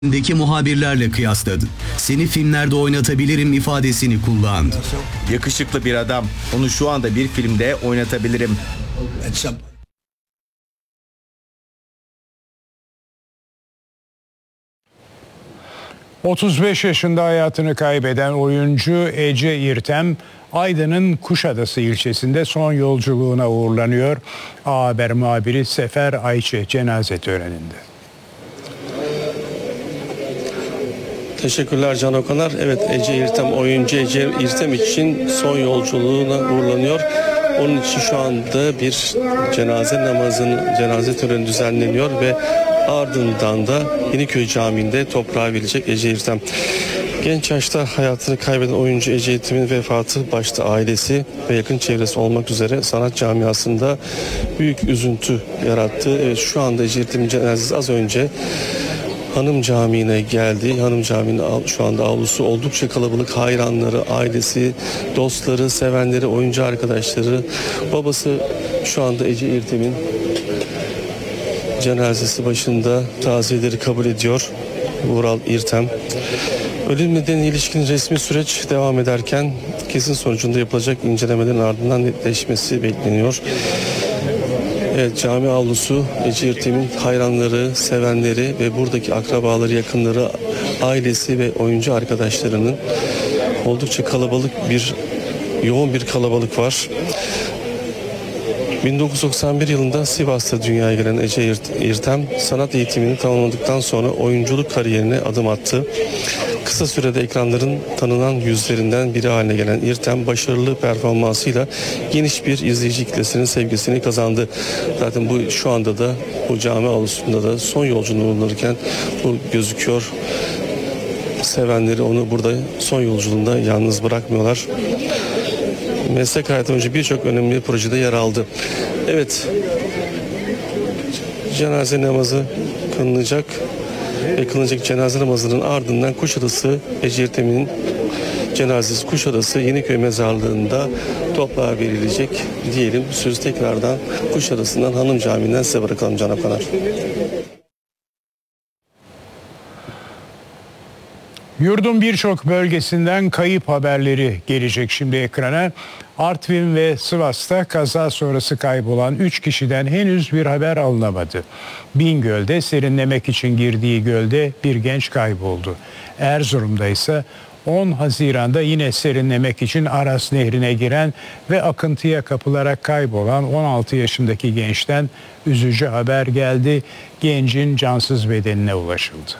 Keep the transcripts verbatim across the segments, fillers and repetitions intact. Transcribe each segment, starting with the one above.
deki muhabirlerle kıyasladı. Seni filmlerde oynatabilirim ifadesini kullandı. Yakışıklı bir adam. Onu şu anda bir filmde oynatabilirim. otuz beş yaşında hayatını kaybeden oyuncu Ece İrtem, Aydın'ın Kuşadası ilçesinde son yolculuğuna uğurlanıyor. A Haber muhabiri Sefer Ayçi cenaze töreninde. Teşekkürler Can Okanar. Evet, Ece İrtem, oyuncu Ece İrtem için son yolculuğuna uğurlanıyor. Onun için şu anda bir cenaze namazının cenaze töreni düzenleniyor ve ardından da Yeniköy Camii'nde toprağa verilecek Ece İrtem. Genç yaşta hayatını kaybeden oyuncu Ece İrtem'in vefatı başta ailesi ve yakın çevresi olmak üzere sanat camiasında büyük üzüntü yarattı. Evet, şu anda Ece İrtem'in cenazesi az önce Hanım Camii'ne geldi. Hanım Camii'nin şu anda avlusu oldukça kalabalık. Hayranları, ailesi, dostları, sevenleri, oyuncu arkadaşları. Babası şu anda Ece İrtem'in cenazesi başında taziyeleri kabul ediyor. Vural İrtem. Ölüm nedeniyle ilişkin resmi süreç devam ederken kesin sonucunda yapılacak incelemelerin ardından netleşmesi bekleniyor. Evet, cami avlusu Ece İrtem'in hayranları, sevenleri ve buradaki akrabaları, yakınları, ailesi ve oyuncu arkadaşlarının oldukça kalabalık bir, yoğun bir kalabalık var. bin dokuz yüz doksan bir yılında Sivas'ta dünyaya gelen Ece İrtem sanat eğitimini tamamladıktan sonra oyunculuk kariyerine adım attı. Kısa sürede ekranların tanınan yüzlerinden biri haline gelen İrtem başarılı performansıyla geniş bir izleyici kitlesinin sevgisini kazandı. Zaten bu şu anda da bu cami avlusunda da son yolculuğunu bulunurken bu gözüküyor. Sevenleri onu burada son yolculuğunda yalnız bırakmıyorlar. Meslek hayatı önce birçok önemli projede yer aldı. Evet, cenaze namazı kılınacak ve kılınacak cenaze namazının ardından Kuşadası Ece İrtem'in cenazesi Kuşadası Yeniköy mezarlığında toprağa verilecek diyelim. Sözü tekrardan Kuşadası'ndan Hanım Camii'nden size bırakalım Can Okanar. Yurdun birçok bölgesinden kayıp haberleri gelecek şimdi ekrana. Artvin ve Sivas'ta kaza sonrası kaybolan üç kişiden henüz bir haber alınamadı. Bingöl'de serinlemek için girdiği gölde bir genç kayboldu. Erzurum'da ise on Haziran'da yine serinlemek için Aras Nehri'ne giren ve akıntıya kapılarak kaybolan on altı yaşındaki gençten üzücü haber geldi. Gencin cansız bedenine ulaşıldı.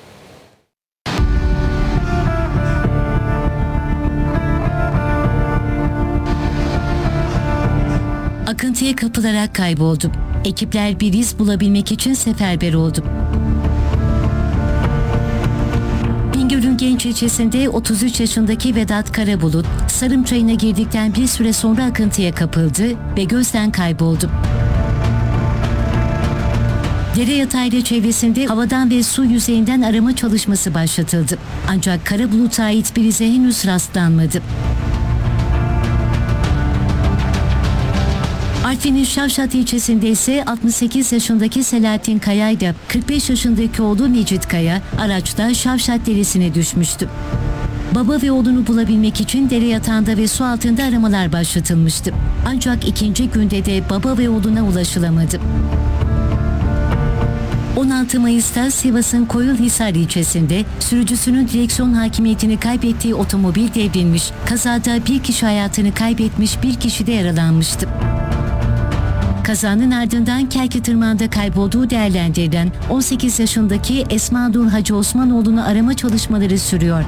Akıntıya kapılarak kayboldu. Ekipler bir iz bulabilmek için seferber oldu. Bingöl'ün Genç ilçesinde otuz üç yaşındaki Vedat Karabulut, Sarımçayı'na girdikten bir süre sonra akıntıya kapıldı ve gözden kayboldu. Dere yatayla çevresinde havadan ve su yüzeyinden arama çalışması başlatıldı. Ancak Karabulut'a ait bir ize henüz rastlanmadı. Artvin'in Şavşat ilçesinde ise altmış sekiz yaşındaki Selahattin Kaya ile kırk beş yaşındaki oğlu Necit Kaya araçta Şavşat Deresi'ne düşmüştü. Baba ve oğlunu bulabilmek için dere yatağında ve su altında aramalar başlatılmıştı. Ancak ikinci günde de baba ve oğluna ulaşılamadı. on altı Mayıs'ta Sivas'ın Koyulhisar ilçesinde sürücüsünün direksiyon hakimiyetini kaybettiği otomobil devrilmiş. Kazada bir kişi hayatını kaybetmiş, bir kişi de yaralanmıştı. Kazanın ardından Kelki Tırman'da kaybolduğu değerlendirilen on sekiz yaşındaki Esma Nur Hacı Osmanoğlu'nu arama çalışmaları sürüyor.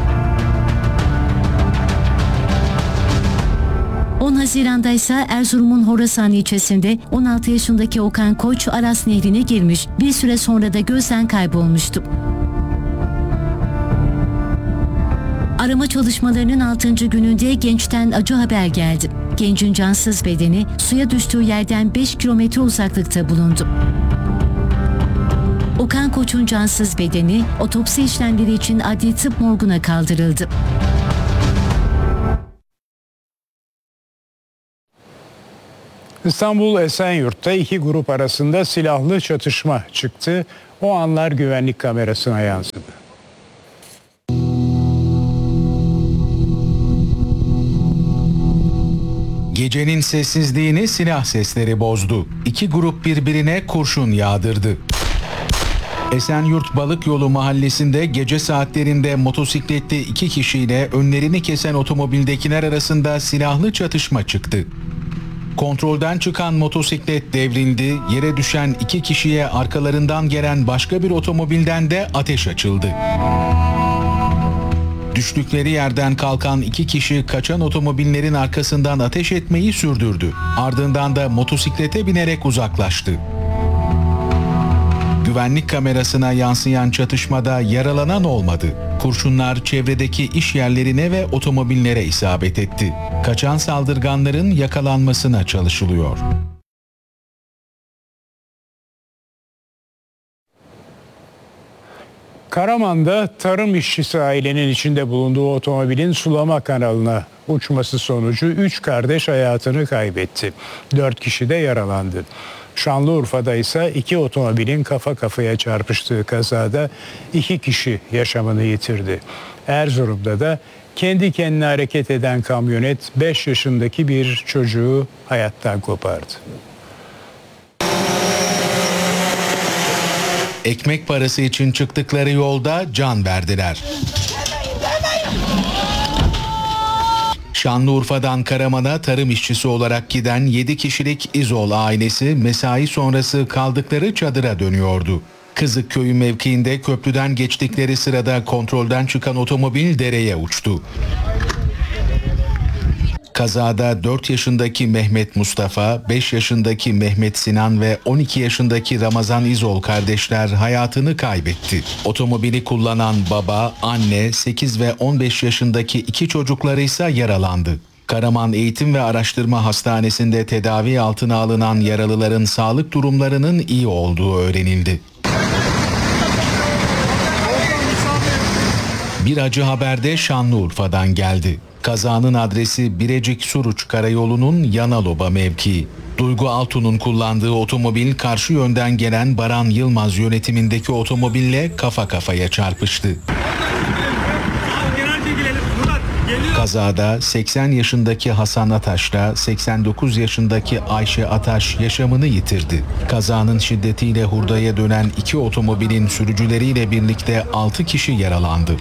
on Haziran'da ise Erzurum'un Horasan ilçesinde on altı yaşındaki Okan Koç Aras Nehri'ne girmiş, bir süre sonra da gözden kaybolmuştu. Arama çalışmalarının altıncı gününde gençten acı haber geldi. Gencin cansız bedeni suya düştüğü yerden beş kilometre uzaklıkta bulundu. Okan Koç'un cansız bedeni otopsi işlemleri için adli tıp morguna kaldırıldı. İstanbul Esenyurt'ta iki grup arasında silahlı çatışma çıktı. O anlar güvenlik kamerasına yansıdı. Gecenin sessizliğini silah sesleri bozdu. İki grup birbirine kurşun yağdırdı. Esenyurt Balıkyolu mahallesinde gece saatlerinde motosikletli iki kişiyle önlerini kesen otomobildekiler arasında silahlı çatışma çıktı. Kontrolden çıkan motosiklet devrildi, yere düşen iki kişiye arkalarından gelen başka bir otomobilden de ateş açıldı. Düştükleri yerden kalkan iki kişi kaçan otomobillerin arkasından ateş etmeyi sürdürdü. Ardından da motosiklete binerek uzaklaştı. Güvenlik kamerasına yansıyan çatışmada yaralanan olmadı. Kurşunlar çevredeki iş yerlerine ve otomobillere isabet etti. Kaçan saldırganların yakalanmasına çalışılıyor. Karaman'da tarım işçisi ailenin içinde bulunduğu otomobilin sulama kanalına uçması sonucu üç kardeş hayatını kaybetti. dört kişi de yaralandı. Şanlıurfa'da ise iki otomobilin kafa kafaya çarpıştığı kazada iki kişi yaşamını yitirdi. Erzurum'da da kendi kendine hareket eden kamyonet beş yaşındaki bir çocuğu hayattan kopardı. Ekmek parası için çıktıkları yolda can verdiler. Şanlıurfa'dan Karaman'a tarım işçisi olarak giden yedi kişilik İzol ailesi mesai sonrası kaldıkları çadıra dönüyordu. Kızıkköy mevkiinde köprüden geçtikleri sırada kontrolden çıkan otomobil dereye uçtu. Kazada dört yaşındaki Mehmet Mustafa, beş yaşındaki Mehmet Sinan ve on iki yaşındaki Ramazan İzol kardeşler hayatını kaybetti. Otomobili kullanan baba, anne, sekiz ve on beş yaşındaki iki çocukları ise yaralandı. Karaman Eğitim ve Araştırma Hastanesi'nde tedavi altına alınan yaralıların sağlık durumlarının iyi olduğu öğrenildi. Bir acı haber de Şanlıurfa'dan geldi. Kazanın adresi Birecik-Suruç Karayolu'nun Yanaloba mevkii. Duygu Altun'un kullandığı otomobil karşı yönden gelen Baran Yılmaz yönetimindeki otomobille kafa kafaya çarpıştı. Kazada seksen yaşındaki Hasan Ataş'la seksen dokuz yaşındaki Ayşe Ataş yaşamını yitirdi. Kazanın şiddetiyle hurdaya dönen iki otomobilin sürücüleriyle birlikte altı kişi yaralandı.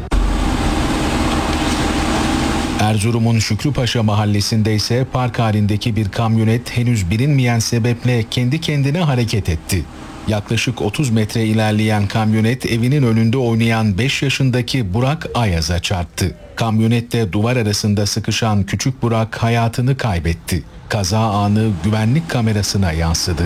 Erzurum'un Şükrüpaşa mahallesinde ise park halindeki bir kamyonet henüz bilinmeyen sebeple kendi kendine hareket etti. Yaklaşık otuz metre ilerleyen kamyonet evinin önünde oynayan beş yaşındaki Burak Ayaz'a çarptı. Kamyonetle duvar arasında sıkışan küçük Burak hayatını kaybetti. Kaza anı güvenlik kamerasına yansıdı.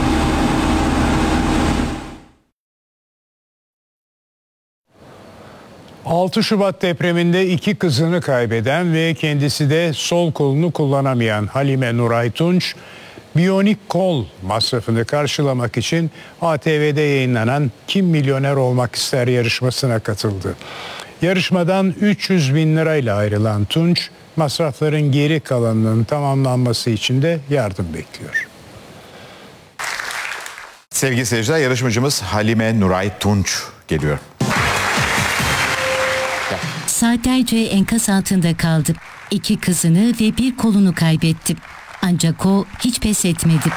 altı Şubat depreminde iki kızını kaybeden ve kendisi de sol kolunu kullanamayan Halime Nuray Tunç, biyonik kol masrafını karşılamak için A T V'de yayınlanan Kim Milyoner Olmak İster yarışmasına katıldı. Yarışmadan üç yüz bin lirayla ayrılan Tunç, masrafların geri kalanının tamamlanması için de yardım bekliyor. Sevgili seyirciler, yarışmacımız Halime Nuray Tunç geliyor. Saatlerce enkaz altında kaldı. İki kızını ve bir kolunu kaybetti. Ancak o hiç pes etmedi.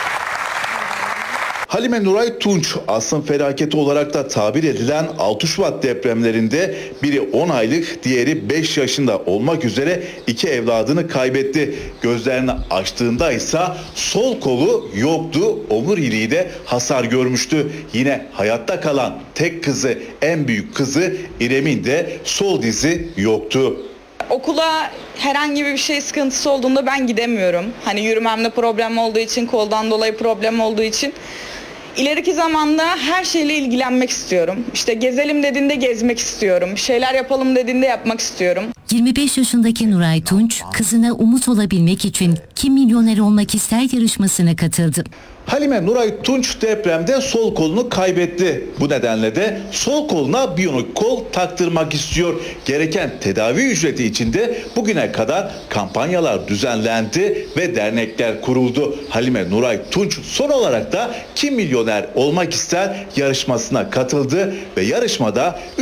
Halime Nuray Tunç, asrın felaketi olarak da tabir edilen altı Şubat depremlerinde biri on aylık, diğeri beş yaşında olmak üzere iki evladını kaybetti. Gözlerini açtığında ise sol kolu yoktu, omuriliği de hasar görmüştü. Yine hayatta kalan tek kızı, en büyük kızı İrem'in de sol dizi yoktu. Okula herhangi bir şey sıkıntısı olduğunda ben gidemiyorum. Hani yürümemde problem olduğu için, koldan dolayı problem olduğu için. İleriki zamanda her şeyle ilgilenmek istiyorum. İşte gezelim dediğinde gezmek istiyorum. Şeyler yapalım dediğinde yapmak istiyorum. yirmi beş yaşındaki Nuray Tunç, kızına umut olabilmek için Kim Milyoner Olmak İster yarışmasına katıldı. Halime Nuray Tunç depremde sol kolunu kaybetti. Bu nedenle de sol koluna biyonik kol taktırmak istiyor. Gereken tedavi ücreti için de bugüne kadar kampanyalar düzenlendi ve dernekler kuruldu. Halime Nuray Tunç son olarak da Kim Milyoner Olmak İster yarışmasına katıldı ve yarışmada